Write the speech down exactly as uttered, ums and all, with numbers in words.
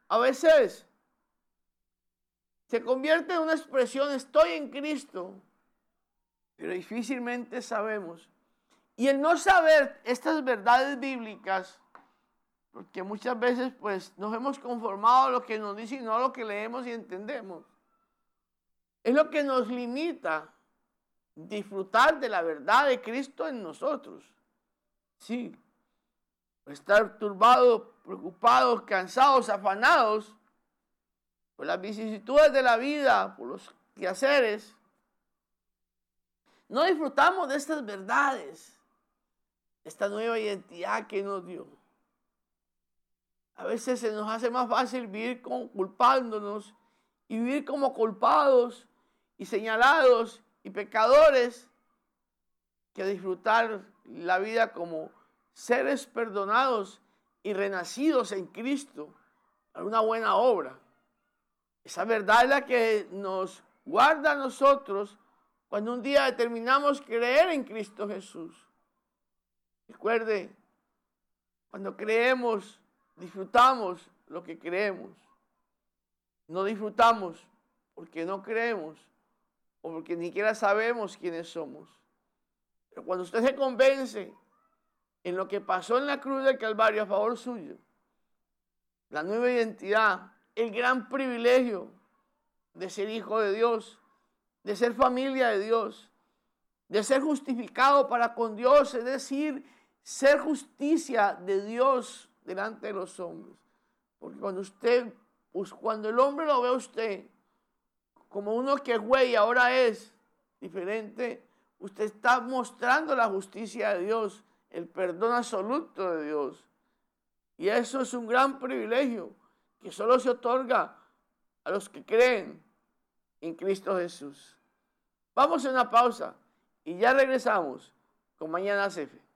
a veces se convierte en una expresión, estoy en Cristo, pero difícilmente sabemos. Y el no saber estas verdades bíblicas, porque muchas veces pues nos hemos conformado a lo que nos dice y no a lo que leemos y entendemos, es lo que nos limita disfrutar de la verdad de Cristo en nosotros. Sí, estar turbados, preocupados, cansados, afanados por las vicisitudes de la vida, por los quehaceres. No disfrutamos de estas verdades, esta nueva identidad que nos dio. A veces se nos hace más fácil vivir como culpándonos y vivir como culpados y señalados y pecadores que disfrutar la vida como seres perdonados y renacidos en Cristo para una buena obra. Esa verdad es la que nos guarda a nosotros cuando un día determinamos creer en Cristo Jesús. Recuerde, cuando creemos, disfrutamos lo que creemos. No disfrutamos porque no creemos o porque ni siquiera sabemos quiénes somos. Pero cuando usted se convence en lo que pasó en la cruz del Calvario a favor suyo, la nueva identidad, el gran privilegio de ser hijo de Dios, de ser familia de Dios, de ser justificado para con Dios, es decir, ser justicia de Dios delante de los hombres. Porque cuando usted, pues cuando el hombre lo ve a usted como uno que fue y ahora es diferente, usted está mostrando la justicia de Dios, el perdón absoluto de Dios. Y eso es un gran privilegio que solo se otorga a los que creen en Cristo Jesús. Vamos a una pausa y ya regresamos con Mañana C F.